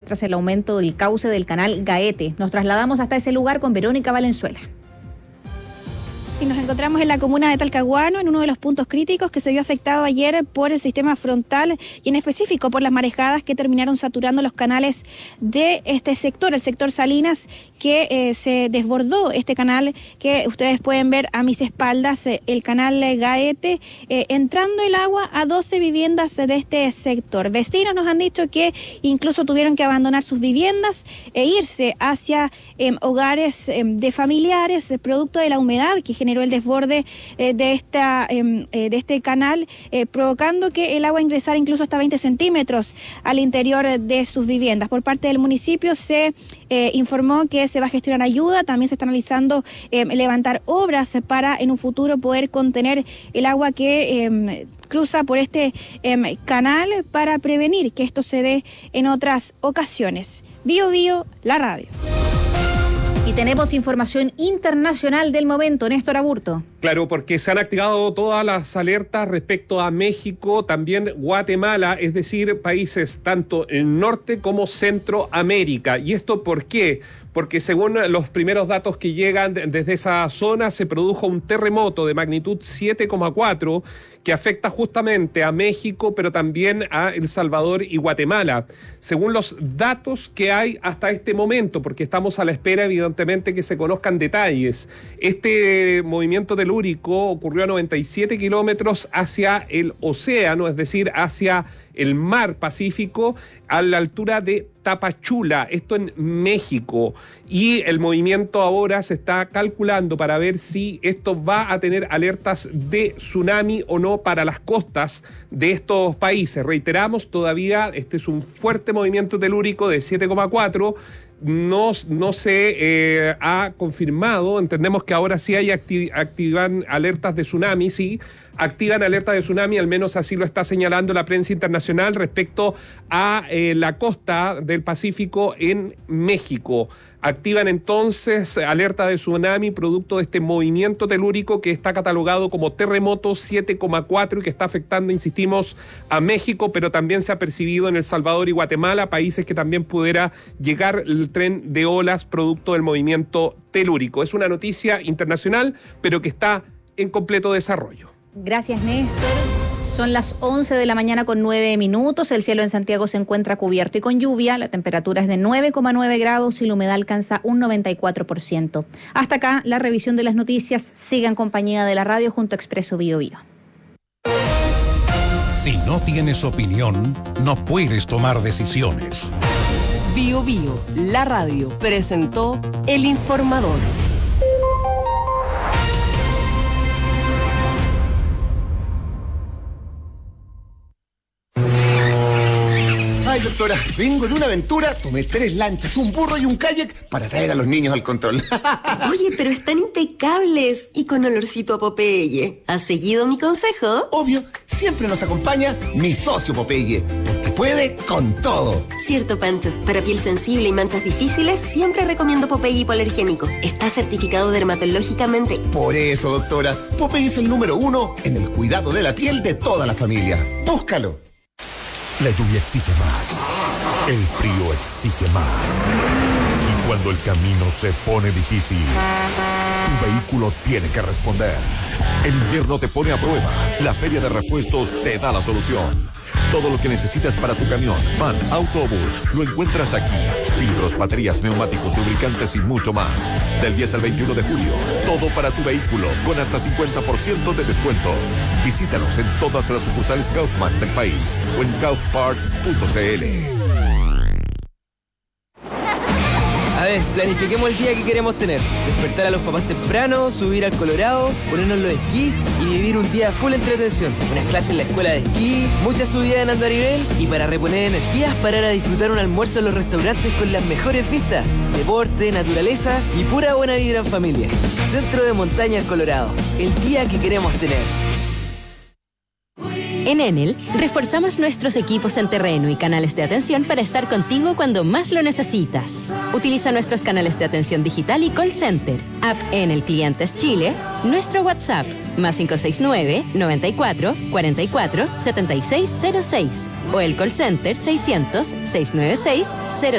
tras el aumento del cauce del canal Gaete. Nos trasladamos hasta ese lugar con Verónica Valenzuela. Sí, nos encontramos en la comuna de Talcahuano, en uno de los puntos críticos que se vio afectado ayer por el sistema frontal y en específico por las marejadas que terminaron saturando los canales de este sector, el sector Salinas, que se desbordó este canal que ustedes pueden ver a mis espaldas, el canal Gaete, entrando el agua a 12 viviendas de este sector. Vecinos nos han dicho que incluso tuvieron que abandonar sus viviendas e irse hacia hogares de familiares, producto de la humedad que generó el desborde de este canal, provocando que el agua ingresara incluso hasta 20 centímetros al interior de sus viviendas. Por parte del municipio se informó que se va a gestionar ayuda, también se está analizando levantar obras para en un futuro poder contener el agua que cruza por este canal para prevenir que esto se dé en otras ocasiones. Bio Bio, la radio. Y tenemos información internacional del momento, Néstor Aburto. Claro, porque se han activado todas las alertas respecto a México, también Guatemala, es decir, países tanto en Norte como Centroamérica. ¿Y esto por qué? Porque según los primeros datos que llegan desde esa zona, se produjo un terremoto de magnitud 7,4 que afecta justamente a México, pero también a El Salvador y Guatemala. Según los datos que hay hasta este momento, porque estamos a la espera, evidentemente, que se conozcan detalles. Este movimiento telúrico ocurrió a 97 kilómetros hacia el océano, es decir, hacia el mar Pacífico, a la altura de Tapachula, esto en México. Y el movimiento ahora se está calculando para ver si esto va a tener alertas de tsunami o no para las costas de estos países. Reiteramos, todavía este es un fuerte movimiento telúrico de 7,4. No se ha confirmado. Entendemos que ahora sí activan alertas de tsunami, sí, activan alertas de tsunami, al menos así lo está señalando la prensa internacional respecto a la costa del Pacífico en México. Activan entonces alerta de tsunami producto de este movimiento telúrico que está catalogado como terremoto 7,4 y que está afectando, insistimos, a México, pero también se ha percibido en El Salvador y Guatemala, países que también pudiera llegar el tren de olas producto del movimiento telúrico. Es una noticia internacional, pero que está en completo desarrollo. Gracias, Néstor. Son las 11 de la mañana con 9 minutos. El cielo en Santiago se encuentra cubierto y con lluvia. La temperatura es de 9,9 grados y la humedad alcanza un 94%. Hasta acá la revisión de las noticias. Siga en compañía de la radio junto a Expreso Bio Bio. Si no tienes opinión, no puedes tomar decisiones. Bio Bio, la radio, presentó El Informador. Ay, doctora, vengo de una aventura, tomé 3 lanchas, un burro y un kayak para traer a los niños al control. Oye, pero están impecables y con olorcito a Popeye. ¿Has seguido mi consejo? Obvio, siempre nos acompaña mi socio Popeye, porque puede con todo. Cierto, Pancho. Para piel sensible y manchas difíciles, siempre recomiendo Popeye hipoalergénico. Está certificado dermatológicamente. Por eso, doctora, Popeye es el número 1 en el cuidado de la piel de toda la familia. Búscalo. La lluvia exige más. El frío exige más. Y cuando el camino se pone difícil, tu vehículo tiene que responder. El invierno te pone a prueba. La Feria de Repuestos te da la solución. Todo lo que necesitas para tu camión, van, autobús, lo encuentras aquí. Vidrios, baterías, neumáticos, lubricantes y mucho más. Del 10 al 21 de julio, todo para tu vehículo, con hasta 50% de descuento. Visítanos en todas las sucursales Kaufman del país o en kaufpart.cl. A ver, planifiquemos el día que queremos tener. Despertar a los papás temprano, subir al Colorado, ponernos los esquís y vivir un día full entretención. Unas clases en la escuela de esquí, muchas subidas en andarivel y para reponer energías, parar a disfrutar un almuerzo en los restaurantes con las mejores vistas. Deporte, naturaleza y pura buena vibra en familia. Centro de Montaña El Colorado. El día que queremos tener. En Enel, reforzamos nuestros equipos en terreno y canales de atención para estar contigo cuando más lo necesitas. Utiliza nuestros canales de atención digital y call center, app Enel Clientes Chile, nuestro WhatsApp, +569 94 44 7606 o el call center 600 696 0